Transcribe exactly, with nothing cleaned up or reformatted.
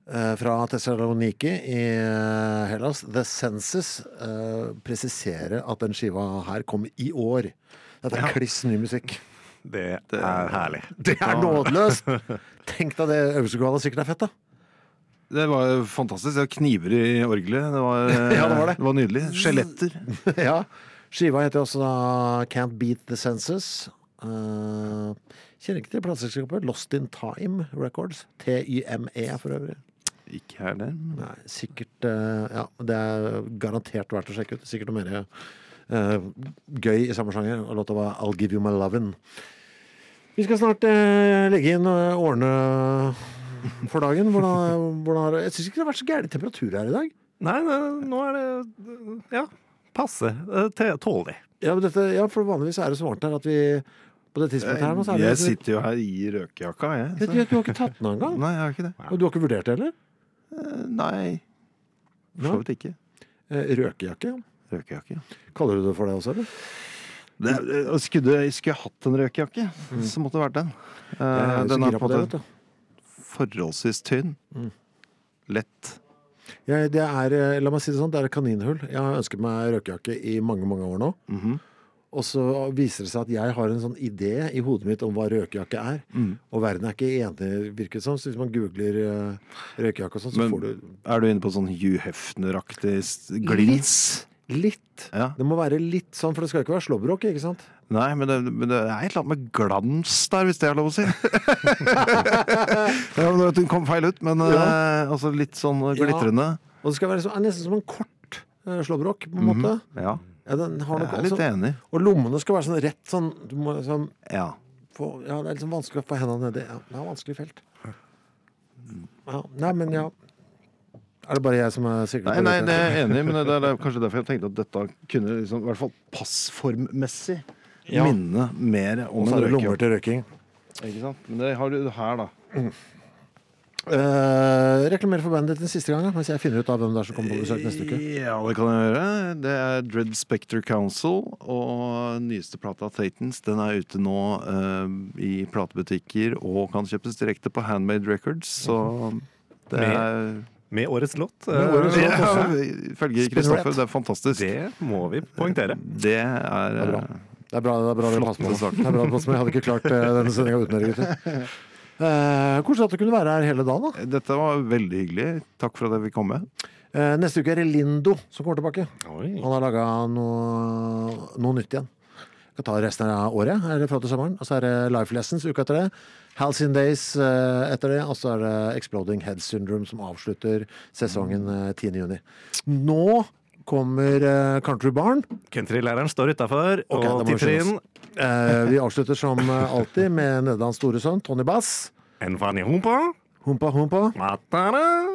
uh, fra Thessaloniki i uh, Hellas. The Census uh, presiserer at den skiva her kom i år. Dette er kliss ny musikk. Det, det er herlig. Det er nådeløst! Tenk deg det øvelseskoalet sikkert er fett, da. Det var fantastisk. Det var kniver i orgelet. Det var, ja, det var det. Det var nydelig. Skjeletter. Ja. Skiva heter også da Can't Beat the Census. Uh, kjenner ikke til plateselskapet. Lost in Time Records. T Y M E for øvrig. Ikke her det. Nei, sikkert uh, ja, det er garantert verdt å sjekke ut. Sikkert noe mer uh, gøy i samme sjanger. Og låta var I'll Give You My Lovin'. Vi skal snart uh, legge inn uh, årene for dagen. Hvordan, hvordan, jeg synes ikke det har vært så gærlig temperatur her i dag. Nei, nei, nå er det ja, passe, tålig. Ja, men dette, ja, for vanligvis er det så varmt her at vi på det tidspunktet her nå, så er det, jeg sitter jo her i røkejakka, jeg. Så. Du, du har ikke tatt den av en gang? Nei, jeg har ikke det. Og du har ikke vurdert det, eller? Uh, nei, for så vidt ikke. Uh, røkejakke? Røkejakke, ja. Kaller du det for det også, eller? Det, skulle, skulle jeg hatt en røkejakke, mm. så måtte det vært den. Uh, er den er på det, det, forholdsvis tynn. Mm. Lett. Ja, det er, la meg si det sånn, det er et kaninhull. Jeg har ønsket meg røkejakke i mange, mange år nå. Mm-hmm. Og så viser det seg at jeg har en sånn idé i hodet mitt om hva røkejakke er. Mm. Og verden er ikke enig, virket som. Så hvis man googler uh, røkejakke og sånn, så Men, får du... Er du inne på sånn Hugh Hefner-aktig glins? Litt. litt. Ja. Det må være litt sånn, for det skal ikke være slåbrok, ikke sant? Nei, men det, men det er et eller annet med glans der, hvis det er lov å si. Det kom feil ut, men ja. uh, altså litt sånn glitrende. Ja. Og det skal være så, nesten som en kort uh, slåbrok, på en mm-hmm. måte. Ja. Ja, den har jeg er litt også, enig. Og lommene skal være sånn rett sånn, du må sånn ja. Få, ja, det er litt sånn vanskelig å få hendene nedi. Ja, det er vanskelig felt. Ja, nei, men ja. Er det bare jeg som er sikker på nei, det? Nei, det er jeg enig, men det er, det er kanskje derfor jeg tenkte at dette kunne liksom, i hvert fall passformmessig ja. minne mer om en røyking. Lommer til røyking. Ikke sant? Men det har du her, da. Mm. Uh, reklamer for bandet den siste gang, mens jeg finner ut av hvem det er som kommer på besøk neste uke. Ja, det kan jeg gjøre. Det er Dread Spectre Council, og nyeste plata Thetans, den er ute nå uh, i platebutikker og kan kjøpes direkte på Handmade Records, så det er... Med årets låt. Med årets låt også. Ja, følge Kristoffer, det er fantastisk. Det må vi poengtere. Det er... Det er bra. Det er bra, det er bra dere passer på. Det er bra, jeg hadde ikke klart uh, denne sendingen uten dere, gutter. Uh, Hvordan at du kunne være her hele dagen da? Dette var veldig hyggelig. Takk for at jeg fikk komme. Uh, neste uke er det Lindo som kommer tilbake. Oi. Han har laget noe, noe nytt igjen. Jeg kan ta resten av året her fra til sommeren. Og så er det Life Lessons uka etter det. Halcyon Days uh, etter det. Og så er det Exploding Head Syndrome som avslutter sesongen uh, tiende juni. Nå kommer uh, Country Barn. Countrylæreren står utenfor okay, og titter inn. Uh, vi avslutter som alltid med Nederlands store sønn, Tony Bass. En Fanny Humpa. Humpa, humpa. Matana.